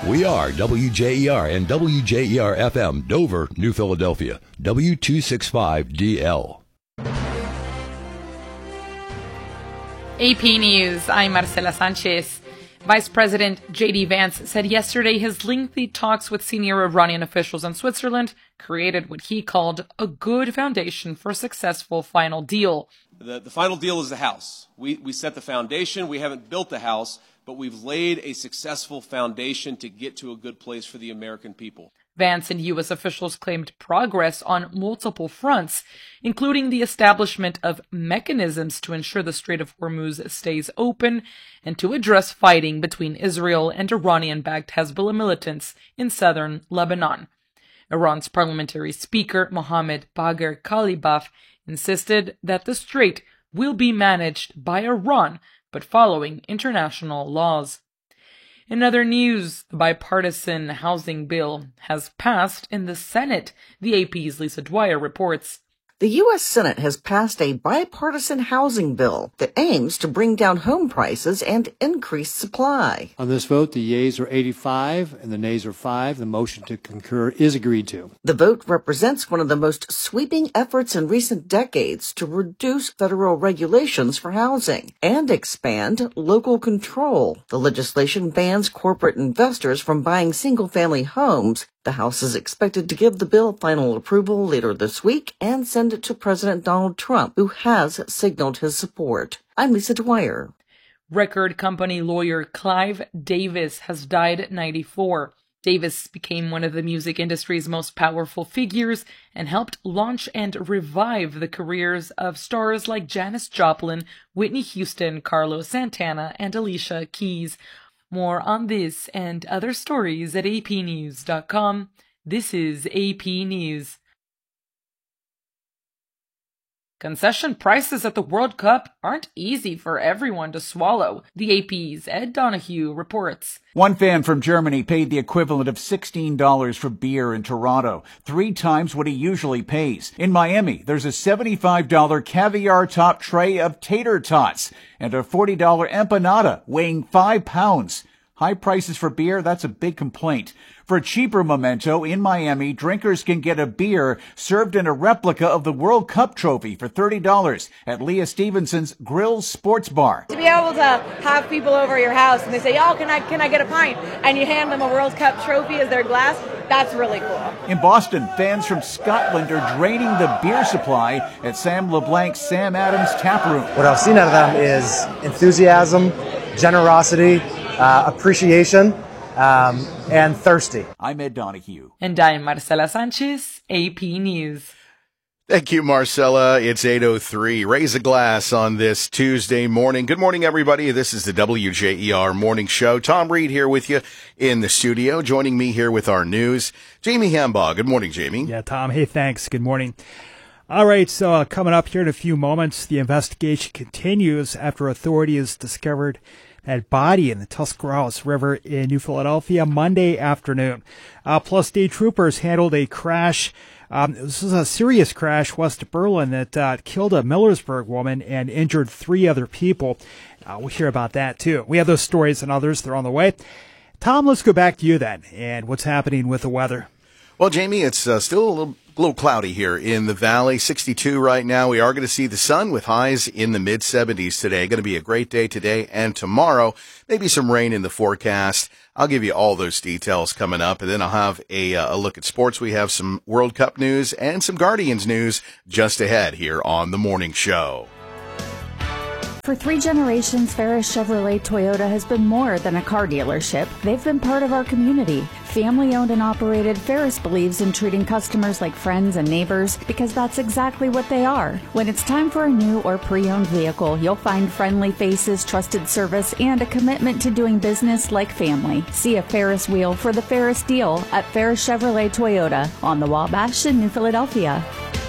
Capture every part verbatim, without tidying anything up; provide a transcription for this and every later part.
We are W J E R and W J E R F M, Dover, New Philadelphia, W two sixty-five D L. A P News, I'm Marcela Sanchez. Vice President J D Vance said yesterday his lengthy talks with senior Iranian officials in Switzerland created what he called a good foundation for a successful final deal. The, the final deal is the house. We, we set the foundation. We haven't built the house, but we've laid a successful foundation to get to a good place for the American people. Vance and U S officials claimed progress on multiple fronts, including the establishment of mechanisms to ensure the Strait of Hormuz stays open and to address fighting between Israel and Iranian-backed Hezbollah militants in southern Lebanon. Iran's parliamentary speaker, Mohammad Bagher Khalibaf, insisted that the strait will be managed by Iran, but following international laws. In other news, the bipartisan housing bill has passed in the Senate, the A P's Lisa Dwyer reports. The U S. Senate has passed a bipartisan housing bill that aims to bring down home prices and increase supply. On this vote, the yeas are eighty-five and the nays are five. The motion to concur is agreed to. The vote represents one of the most sweeping efforts in recent decades to reduce federal regulations for housing and expand local control. The legislation bans corporate investors from buying single-family homes. The House is expected to give the bill final approval later this week and send it to President Donald Trump, who has signaled his support. I'm Lisa Dwyer. Record company lawyer Clive Davis has died at ninety-four. Davis became one of the music industry's most powerful figures and helped launch and revive the careers of stars like Janis Joplin, Whitney Houston, Carlos Santana, and Alicia Keys. More on this and other stories at A P news dot com. This is A P News. Concession prices at the World Cup aren't easy for everyone to swallow. The A P's Ed Donahue reports. One fan from Germany paid the equivalent of sixteen dollars for beer in Toronto, three times what he usually pays. In Miami, there's a seventy-five dollars caviar top tray of tater tots and a forty dollars empanada weighing five pounds. High prices for beer, that's a big complaint. For a cheaper memento, in Miami, drinkers can get a beer served in a replica of the World Cup trophy for thirty dollars at Leah Stevenson's Grill Sports Bar. To be able to have people over your house and they say, oh, can I can I get a pint? And you hand them a World Cup trophy as their glass, that's really cool. In Boston, fans from Scotland are draining the beer supply at Sam LeBlanc's Sam Adams Tap Room. What I've seen out of them is enthusiasm, generosity, uh, appreciation, Um, and thirsty. I'm Ed Donahue. And I'm Marcela Sanchez, A P News. Thank you, Marcella. It's eight oh three. Raise a glass on this Tuesday morning. Good morning, everybody. This is the W J E R Morning Show. Tom Reed here with you in the studio. Joining me here with our news, Jamie Hambaugh. Good morning, Jamie. Yeah, Tom. Hey, thanks. Good morning. All right, so uh, coming up here in a few moments, the investigation continues after authorities discovered that body in the Tuscarawas River in New Philadelphia Monday afternoon. Uh, plus, state troopers handled a crash. Um, this is a serious crash west of Berlin that uh, killed a Millersburg woman and injured three other people. Uh, we'll hear about that, too. We have those stories and others. They're on the way. Tom, let's go back to you then and what's happening with the weather. Well, Jamie, it's uh, still a little, little cloudy here in the valley. sixty-two right now. We are going to see the sun with highs in the mid seventies today. Going to be a great day today and tomorrow. Maybe some rain in the forecast. I'll give you all those details coming up, and then I'll have a, uh, a look at sports. We have some World Cup news and some Guardians news just ahead here on the morning show. For three generations, Ferris Chevrolet Toyota has been more than a car dealership. They've been part of our community. Family owned and operated, Ferris believes in treating customers like friends and neighbors because that's exactly what they are. When it's time for a new or pre-owned vehicle, you'll find friendly faces, trusted service, and a commitment to doing business like family. See a Ferris wheel for the Ferris deal at Ferris Chevrolet Toyota on the Wabash in New Philadelphia.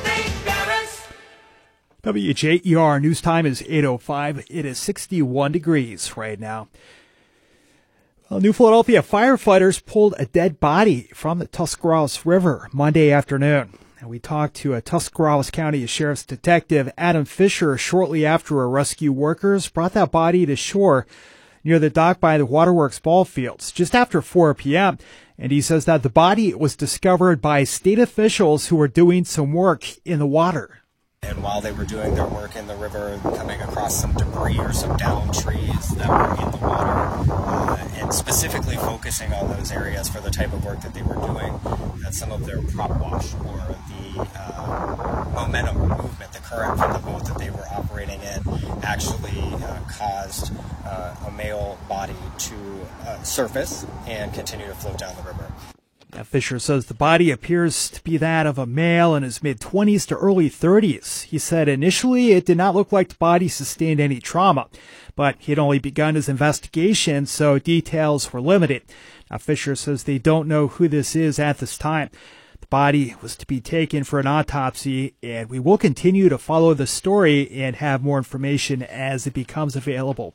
W J E R news time is eight oh five. It is sixty-one degrees right now. Well, New Philadelphia firefighters pulled a dead body from the Tuscarawas River Monday afternoon. And we talked to a Tuscarawas County Sheriff's Detective Adam Fisher shortly after our rescue workers brought that body to shore near the dock by the Waterworks ball fields just after four p.m. And he says that the body was discovered by state officials who were doing some work in the water. And while they were doing their work in the river, coming across some debris or some downed trees that were in the water, uh, and specifically focusing on those areas for the type of work that they were doing, that some of their prop wash or the uh, momentum or movement, the current from the boat that they were operating in, actually uh, caused uh, a male body to uh, surface and continue to float down the river. Now, Fisher says the body appears to be that of a male in his mid-twenties to early thirties. He said initially it did not look like the body sustained any trauma, but he had only begun his investigation, so details were limited. Now, Fisher says they don't know who this is at this time. The body was to be taken for an autopsy, and we will continue to follow the story and have more information as it becomes available.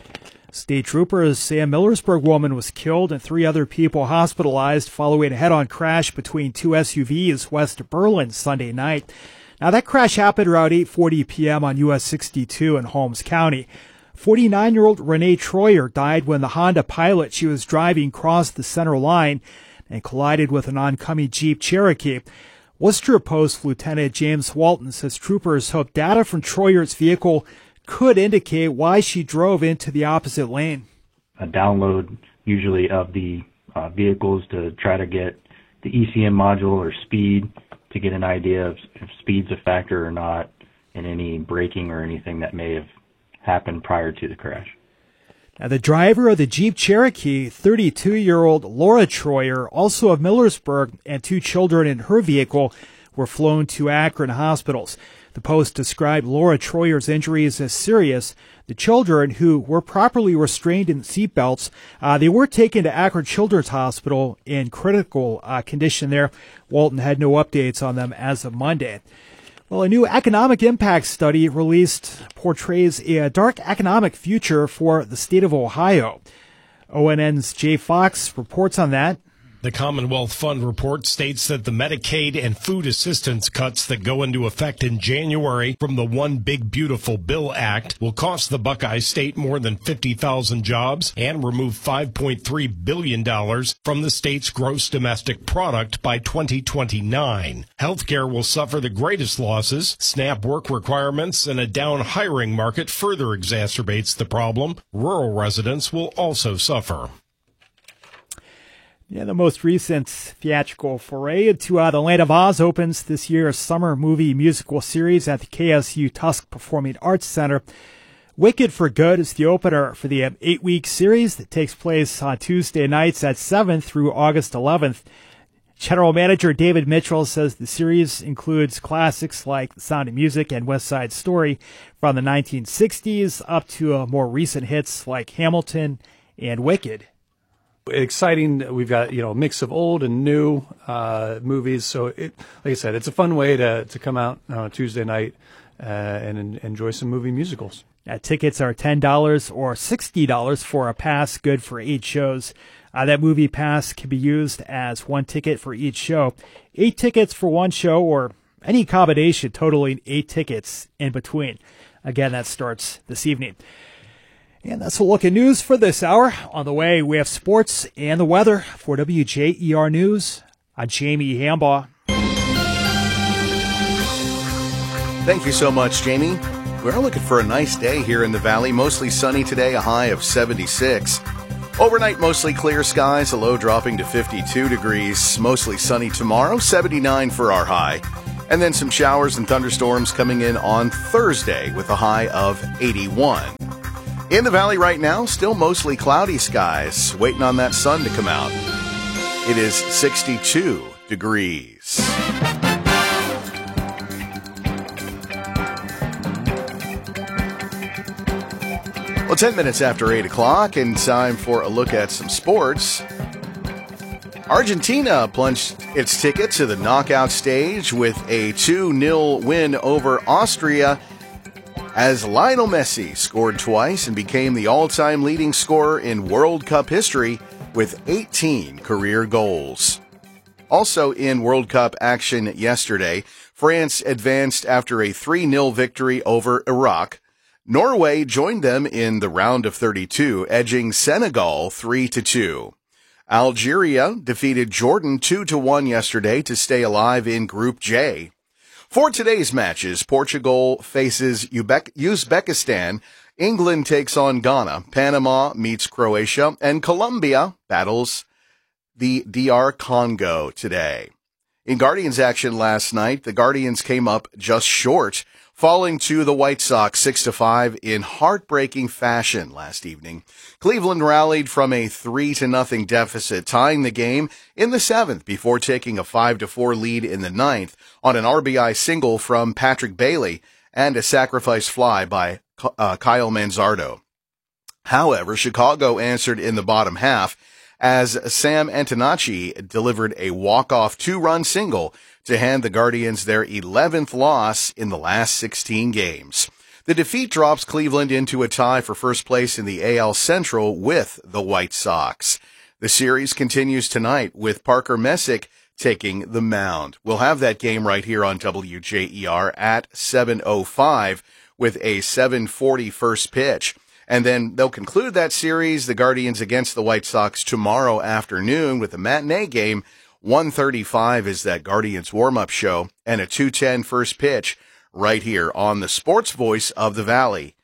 State troopers say a Millersburg woman was killed and three other people hospitalized following a head-on crash between two S U Vs west of Berlin Sunday night. Now, that crash happened around eight forty p.m. on U S sixty-two in Holmes County. forty-nine-year-old Renee Troyer died when the Honda Pilot she was driving crossed the center line and collided with an oncoming Jeep Cherokee. Worcester Post Lieutenant James Walton says troopers hope data from Troyer's vehicle could indicate why she drove into the opposite lane. A download usually of the uh, vehicles to try to get the E C M module or speed to get an idea of if speed's a factor or not in any braking or anything that may have happened prior to the crash. Now, the driver of the Jeep Cherokee, thirty-two-year-old Laura Troyer, also of Millersburg, and two children in her vehicle were flown to Akron hospitals. The Post described Laura Troyer's injuries as serious. The children, who were properly restrained in seatbelts, uh, they were taken to Akron Children's Hospital in critical uh, condition there. Walton had no updates on them as of Monday. Well, a new economic impact study released portrays a dark economic future for the state of Ohio. O N N's Jay Fox reports on that. The Commonwealth Fund report states that the Medicaid and food assistance cuts that go into effect in January from the One Big Beautiful Bill Act will cost the Buckeye State more than fifty thousand jobs and remove five point three billion dollars from the state's gross domestic product by twenty twenty-nine. Healthcare will suffer the greatest losses. SNAP work requirements and a down hiring market further exacerbates the problem. Rural residents will also suffer. Yeah, the most recent theatrical foray into uh, the Land of Oz opens this year's summer movie musical series at the K S U Tusk Performing Arts Center. Wicked for Good is the opener for the eight-week series that takes place on Tuesday nights at seven through August eleventh. General Manager David Mitchell says the series includes classics like The Sound of Music and West Side Story from the nineteen sixties up to uh, more recent hits like Hamilton and Wicked. Exciting. We've got, you know, a mix of old and new uh, movies. So, it, like I said, it's a fun way to, to come out on a Tuesday night uh, and en- enjoy some movie musicals. Uh, tickets are ten dollars or sixty dollars for a pass, good for eight shows. Uh, that movie pass can be used as one ticket for each show, eight tickets for one show, or any combination totaling eight tickets in between. Again, that starts this evening. And that's a look at news for this hour. On the way, we have sports and the weather. For W J E R News, I'm Jamie Hambaugh. Thank you so much, Jamie. We're looking for a nice day here in the valley. Mostly sunny today, a high of seventy-six. Overnight, mostly clear skies, a low dropping to fifty-two degrees. Mostly sunny tomorrow, seventy-nine for our high. And then some showers and thunderstorms coming in on Thursday with a high of eighty-one. In the valley right now, still mostly cloudy skies, waiting on that sun to come out. It is sixty-two degrees. Well, ten minutes after eight o'clock, and time for a look at some sports. Argentina plunged its ticket to the knockout stage with a two nil win over Austria, as Lionel Messi scored twice and became the all-time leading scorer in World Cup history with eighteen career goals. Also in World Cup action yesterday, France advanced after a three nil victory over Iraq. Norway joined them in the round of thirty-two, edging Senegal three to two. Algeria defeated Jordan two to one yesterday to stay alive in Group J. For today's matches, Portugal faces Uzbekistan, England takes on Ghana, Panama meets Croatia, and Colombia battles the D R Congo today. In Guardians action last night, the Guardians came up just short, falling to the White Sox six to five in heartbreaking fashion last evening. Cleveland rallied from a three to nothing deficit, tying the game in the seventh before taking a five to four lead in the ninth on an R B I single from Patrick Bailey and a sacrifice fly by uh, Kyle Manzardo. However, Chicago answered in the bottom half as Sam Antonacci delivered a walk-off two-run single to hand the Guardians their eleventh loss in the last sixteen games. The defeat drops Cleveland into a tie for first place in the A L Central with the White Sox. The series continues tonight with Parker Messick taking the mound. We'll have that game right here on W J E R at seven oh five with a seven forty first pitch. And then they'll conclude that series, the Guardians against the White Sox, tomorrow afternoon with a matinee game. one thirty-five is that Guardians warm-up show, and a two ten first pitch right here on the Sports Voice of the Valley,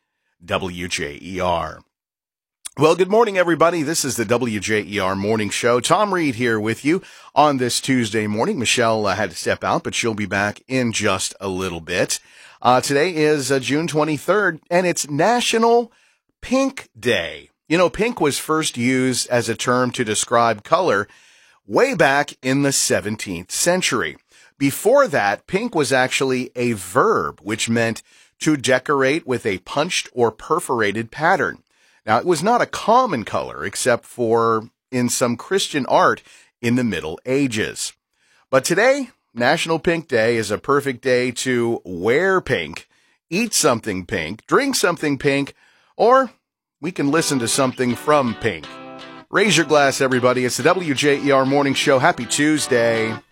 W J E R. Well, good morning, everybody. This is the W J E R Morning Show. Tom Reed here with you on this Tuesday morning. Michelle uh, had to step out, but she'll be back in just a little bit. Uh, today is uh, June twenty-third, and it's National Pink Day. You know, pink was first used as a term to describe color way back in the seventeenth century. Before that, pink was actually a verb, which meant to decorate with a punched or perforated pattern. Now, it was not a common color except for in some Christian art in the Middle Ages. But today, National Pink Day is a perfect day to wear pink, eat something pink, drink something pink, or we can listen to something from Pink. Raise your glass, everybody. It's the W J E R Morning Show. Happy Tuesday.